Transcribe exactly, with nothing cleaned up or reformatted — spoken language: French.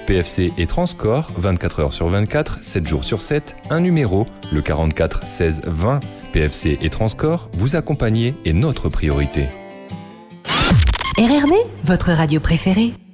P F C et Transcorp, vingt-quatre heures sur vingt-quatre, sept jours sur sept, un numéro, le quarante-quatre seize vingt. P F C et Transcorp, vous accompagner est notre priorité. R R B, votre radio préférée.